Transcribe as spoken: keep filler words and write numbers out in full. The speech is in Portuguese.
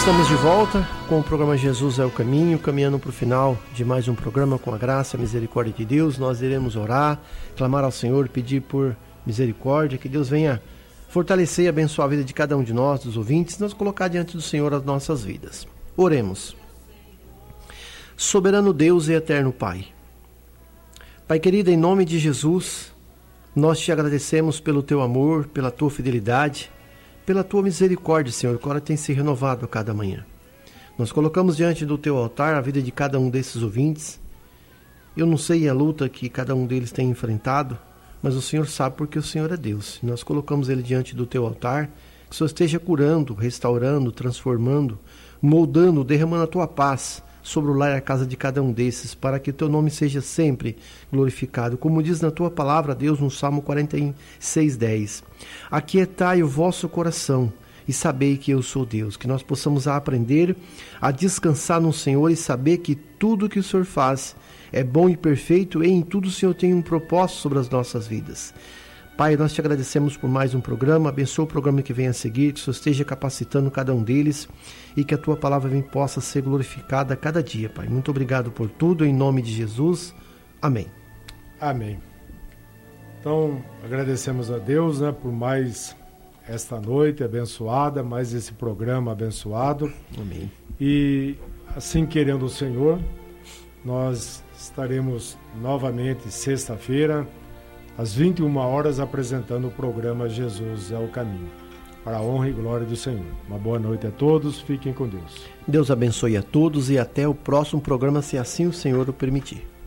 Estamos de volta com o programa Jesus é o Caminho, caminhando para o final de mais um programa com a graça e a misericórdia de Deus. Nós iremos orar, clamar ao Senhor, pedir por misericórdia, que Deus venha fortalecer e abençoar a vida de cada um de nós, dos ouvintes, nos colocar diante do Senhor as nossas vidas. Oremos. Soberano Deus e eterno Pai, Pai querido, em nome de Jesus, nós te agradecemos pelo teu amor, pela tua fidelidade, pela tua misericórdia, Senhor, que ela tem se renovado a cada manhã. Nós colocamos diante do teu altar a vida de cada um desses ouvintes. Eu não sei a luta que cada um deles tem enfrentado, mas o Senhor sabe, porque o Senhor é Deus. Nós colocamos ele diante do teu altar, que o Senhor esteja curando, restaurando, transformando, moldando, derramando a tua paz sobre o lar e a casa de cada um desses, para que o teu nome seja sempre glorificado. Como diz na tua palavra, Deus, no Salmo quarenta e seis, dez. Aquietai o vosso coração e sabei que eu sou Deus. Que nós possamos aprender a descansar no Senhor e saber que tudo que o Senhor faz é bom e perfeito, e em tudo o Senhor tem um propósito sobre as nossas vidas. Pai, nós te agradecemos por mais um programa. Abençoa o programa que vem a seguir, que o Senhor esteja capacitando cada um deles e que a tua palavra vem, possa ser glorificada a cada dia, Pai. Muito obrigado por tudo, em nome de Jesus. Amém. Amém. Então, agradecemos a Deus, né, por mais esta noite abençoada, mais esse programa abençoado. Amém. E, assim querendo o Senhor, nós estaremos novamente sexta-feira, às vinte e uma horas, apresentando o programa Jesus é o Caminho, para a honra e glória do Senhor. Uma boa noite a todos, fiquem com Deus. Deus abençoe a todos e até o próximo programa, se assim o Senhor o permitir.